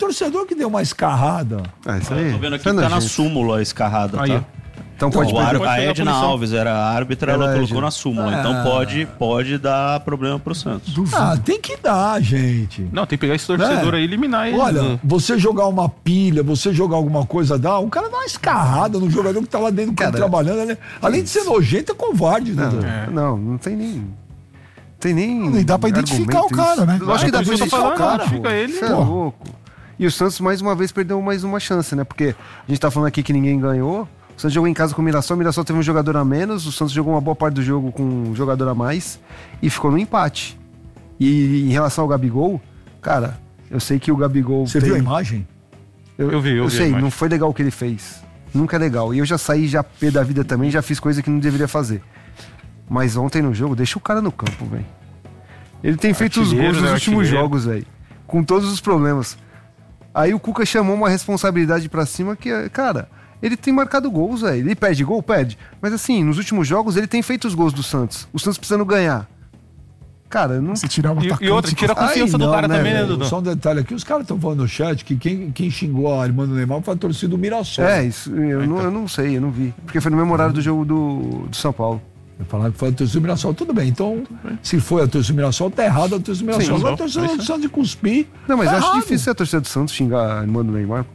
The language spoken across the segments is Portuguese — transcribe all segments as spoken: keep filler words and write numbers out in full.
torcedor que deu uma escarrada. Ah, isso aí. Eu tô vendo aqui que tá na súmula a escarrada, aí, tá? Então pode o perder. ar, a Edna Alves era a árbitra, ela Verdade. colocou na súmula. Ah. Então pode, pode dar problema pro Santos. Ah, tem que dar, gente. Não, tem que pegar esse torcedor É. aí e eliminar ele. Olha, você jogar uma pilha, você jogar alguma coisa, dá, o cara dá uma escarrada no jogador que tá lá dentro do campo Cara, trabalhando. Ele, além de ser nojento, é covarde, né? Não, É. não, não tem nem. Tem nem. Não, e dá pra identificar argumento o cara, isso. né? Lógico que dá É, pra por isso que eu identificar tô o falando, cara. identifica pô. ele. Você é Pô. louco. E o Santos mais uma vez perdeu mais uma chance, né? Porque a gente tá falando aqui que ninguém ganhou. O Santos jogou em casa com o Mirassol, o Mirassol teve um jogador a menos, o Santos jogou uma boa parte do jogo com um jogador a mais e ficou no empate. E em relação ao Gabigol, cara, eu sei que o Gabigol. Você tem... viu a imagem? Eu, Eu vi, eu eu vi a sei, imagem. não foi legal o que ele fez. Nunca é legal. E eu já saí já pé da vida também, já fiz coisa que não deveria fazer. Mas ontem no jogo, deixa o cara no campo, velho. Ele tem feito os Artilheiro, gols nos né, últimos artilheiro. jogos, velho. Com todos os problemas. Aí o Cuca chamou uma responsabilidade pra cima que, cara, ele tem marcado gols, velho. Ele perde gol? Perde. Mas assim, nos últimos jogos ele tem feito os gols do Santos. O Santos precisando ganhar. Cara, não... Se tirar um E, atacante... e outra, tira a Aí confiança do não, cara né, também, né, velho? Dudu? Só um detalhe aqui, os caras estão falando no chat que quem, quem xingou a irmã do Neymar foi a torcida do Mirassol. É, isso, eu, não, eu não sei, eu não vi. Porque foi no mesmo horário do jogo do, do São Paulo. Falaram que foi a torcida do Mirassol. Tudo bem, então, se foi a torcida do Mirassol, tá errado a torcida do Mirassol. Sim, Agora a torcida do Santos de cuspir. Não, mas tá eu acho errado. difícil a torcida do Santos xingar a irmã do Neymar.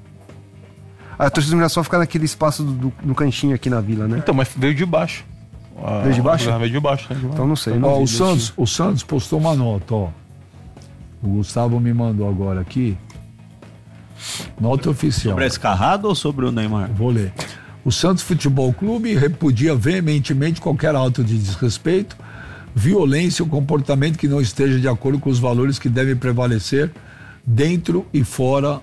A torcida do Mirassol fica naquele espaço do, do, no cantinho aqui na vila, né? Então, mas veio de baixo. Ah, Veio de baixo? Veio de baixo. Né? Então não sei. Não Ó, vi, o, deixa- Santos, o Santos postou uma nota, ó. O Gustavo me mandou agora aqui. Nota oficial. Sobre a escarrada ou sobre o Neymar? Vou ler. O Santos Futebol Clube repudia veementemente qualquer ato de desrespeito, violência ou comportamento que não esteja de acordo com os valores que devem prevalecer dentro e fora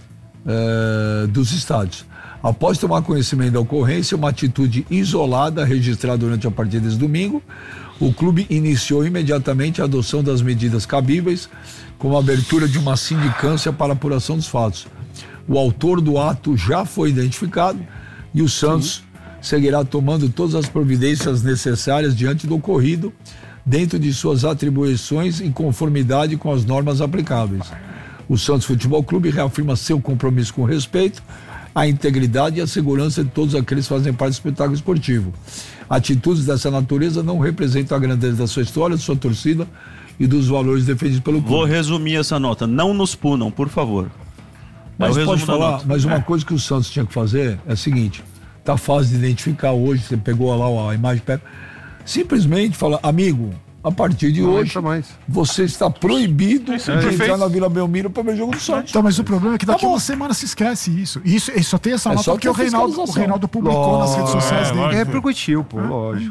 eh, dos estádios. Após tomar conhecimento da ocorrência, uma atitude isolada registrada durante a partida desse domingo, o clube iniciou imediatamente a adoção das medidas cabíveis, como a abertura de uma sindicância para apuração dos fatos. O autor do ato já foi identificado e o Santos seguirá tomando todas as providências necessárias diante do ocorrido, dentro de suas atribuições em conformidade com as normas aplicáveis. O Santos Futebol Clube reafirma seu compromisso com o respeito, a integridade e a segurança de todos aqueles que fazem parte do espetáculo esportivo. Atitudes dessa natureza não representam a grandeza da sua história, da sua torcida e dos valores defendidos pelo clube. Vou resumir essa nota. Não nos punam, por favor. É o Mas resumo pode da falar, nota. mas uma coisa que o Santos tinha que fazer é a seguinte: tá fácil de identificar hoje, você pegou lá a imagem, pega, simplesmente fala, amigo, a partir de Não hoje, entra mais. você está proibido Isso, de perfeito. entrar na Vila Belmiro para ver o jogo do Santos. Então, mas o problema é que daqui Tá bom. uma semana se esquece isso. E isso, e só tem essa É nota só porque o ter Reinaldo, o fiscalização. Reinaldo publicou nas redes sociais é, dele. lógico. Repercutiu, pô, lógico.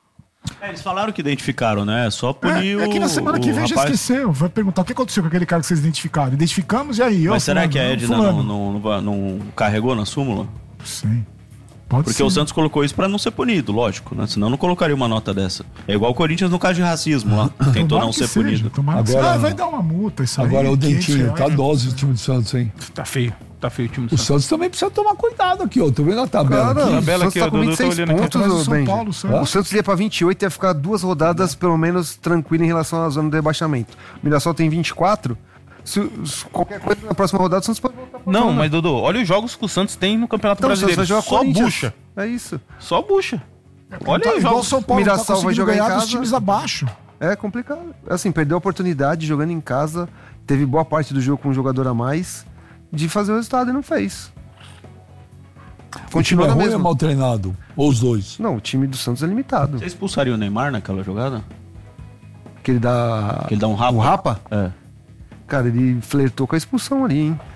É, eles falaram que identificaram, né? Só punir É, é que na o- semana que o vem já rapaz. esqueceu. Vai perguntar o que aconteceu com aquele cara que vocês identificaram. Identificamos e aí? Mas Ô, será fulano, que a ô, Edna fulano. não, não, não, não carregou na súmula? Sim. Pode Porque ser. o Santos colocou isso pra não ser punido, lógico, né? Senão não colocaria uma nota dessa. É igual o Corinthians no caso de racismo lá, tentou Tomara não que ser seja, punido. tomara que Agora- seja. Ah, vai dar uma multa isso aí. Agora o quinhentos Dentinho, reais. tá dose o time do Santos, hein? Tá feio. Tá feio o time do O Santos. Santos também precisa tomar cuidado aqui, ó. Tô vendo a tabela Cara, aqui. o tabela Santos aqui, tá ó, com Dudu vinte e tá seis olhando aqui pontos, atrás do ô, São Benji. Paulo, Santos. O Santos ia pra vinte e oito e ia ficar duas rodadas, pelo menos, tranquilo em relação à zona do rebaixamento. O Mirassol tem vinte e quatro. Se, se qualquer coisa na próxima rodada, o Santos pode voltar pra Não, zona. mas Dudu, olha os jogos que o Santos tem no Campeonato Então, o Santos Brasileiro. vai jogar Só Corinthians. bucha. É isso. Só bucha. Olha Tá aí os igual o jogos. São Paulo, Mirassol tá vai conseguindo jogar em ganhar casa. dos times abaixo. É complicado. Assim, perdeu a oportunidade jogando em casa, teve boa parte do jogo com um jogador a mais, de fazer o resultado e não fez. O time Continua é na ruim ou é mesma. mal treinado? Ou os dois? Não, o time do Santos é limitado. Você expulsaria o Neymar naquela jogada? Que ele dá. Que ele dá um rapa? O rapa? É. Cara, ele flertou com a expulsão ali, hein?